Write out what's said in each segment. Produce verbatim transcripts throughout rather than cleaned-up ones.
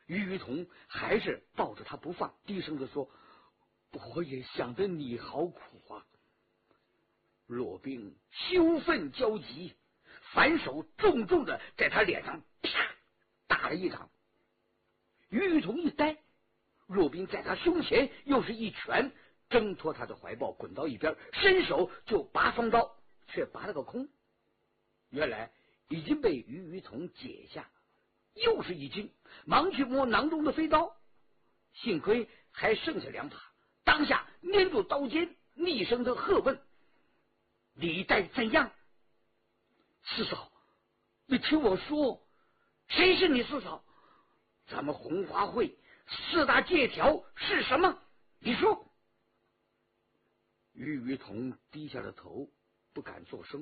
于于同还是抱着他不放，低声的说：“我也想着你好苦啊。”骆宾羞愤交集，反手重重的在他脸上啪打了一掌。于于同一呆，骆宾在他胸前又是一拳，挣脱他的怀抱，滚到一边，伸手就拔双刀，却拔了个空。原来已经被于于同解下，又是一惊，忙去摸囊中的飞刀，幸亏还剩下两把，当下捏住刀尖，厉声的喝问：“李代怎样？”“四嫂，你听我说，谁是你四嫂？咱们红花会四大借条是什么？你说。”于于同低下了头，不敢作声。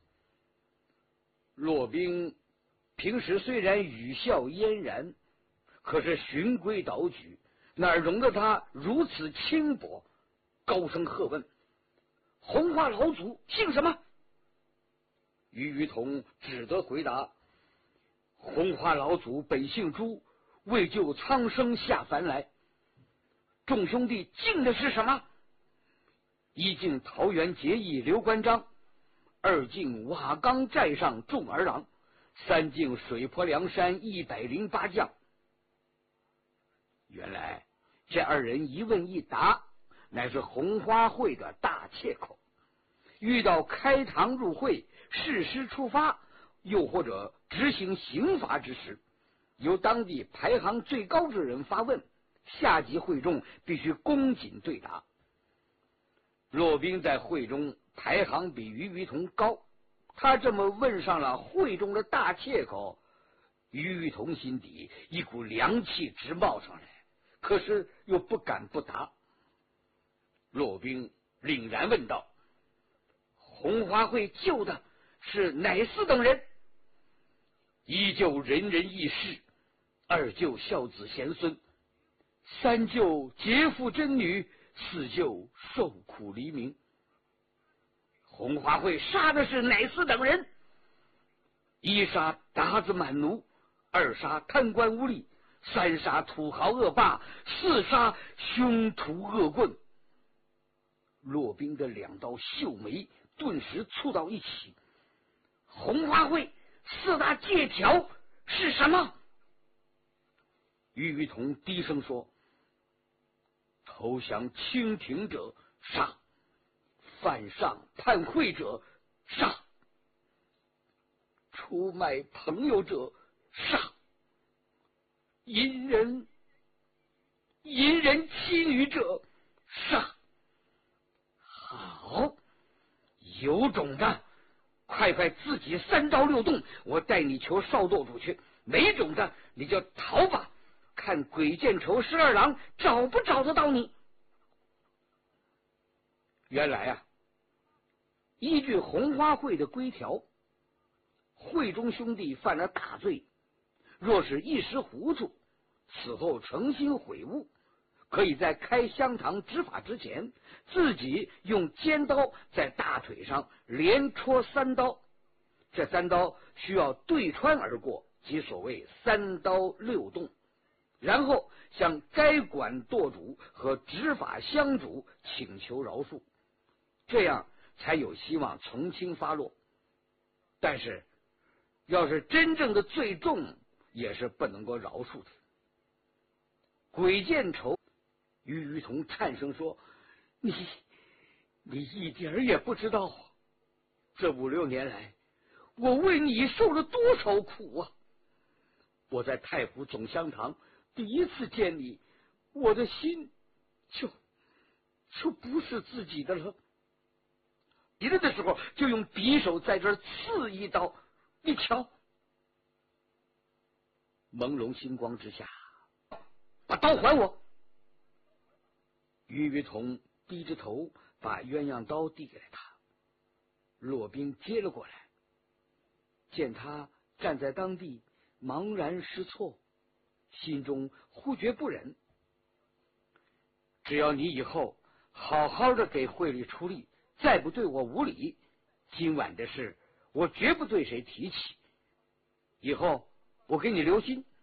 骆宾平时虽然语笑嫣然，可是循规蹈矩，哪容得他如此轻薄？高声喝问：“红花老祖姓什么？”于于同只得回答：“红花老祖本姓朱，为救苍生下凡来。”众兄弟敬的是什么？一敬桃园结义刘关张，二敬瓦岗寨上众儿郎，三敬水泊梁山一百零八将。原来这二人一问一答，乃是红花会的大切口。遇到开堂入会、誓师出发，又或者执行刑罚之时，由当地排行最高之人发问，下级会众必须恭谨对答。骆宾在会中排行比于于同高，他这么问上了会中的大切口，于于同心底一股凉气直冒上来，可是又不敢不答。骆宾凛然问道：“红花会救的是哪四等人？”“一救仁人义士，二救孝子贤孙，三救劫富贞女，四救受苦黎民。”“红花会杀的是哪四等人？”“一杀鞑子满奴，二杀贪官污吏，三杀土豪恶霸，四杀凶徒恶棍。”骆宾的两道秀眉顿时蹙到一起。“红花会四大借条是什么？”于于同低声说：“投降清廷者杀，犯上叛会者杀，出卖朋友者杀，淫人淫人妻女者杀。”“好，有种的，快快自己三刀六洞，我带你求少舵主去；没种的，你就逃吧，看鬼见愁十二郎找不找得到你。”原来啊，依据红花会的规条，会中兄弟犯了大罪，若是一时糊涂，此后诚心悔悟，可以在开香堂执法之前，自己用尖刀在大腿上连戳三刀，这三刀需要对穿而过，即所谓三刀六洞，然后向该管舵主和执法乡主请求饶恕，这样才有希望从轻发落。但是要是真正的罪重，也是不能够饶恕的。鬼见愁，于于同颤声说：“你你一点也不知道，这五六年来，我为你受了多少苦啊！我在太湖总香堂第一次见你，我的心就就不是自己的了。急了的时候，就用匕首在这儿刺一刀，你瞧。”朦胧星光之下，“把刀还我！”于于同低着头把鸳鸯刀递给了他，骆宾接了过来，见他站在当地茫然失措，心中忽觉不忍。只要你以后好好的给会里出力，再不对我无礼，今晚的事我绝不对谁提起。以后我给你留心，